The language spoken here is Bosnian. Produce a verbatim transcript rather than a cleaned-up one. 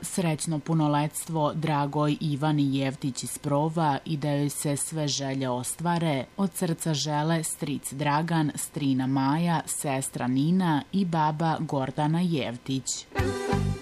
srećno punoletstvo Dragoj Ivani Jevtić iz Prova i da joj se sve želje ostvare, od srca žele stric Dragan, strina Maja, sestra Nina i baba Gordana Jevtić.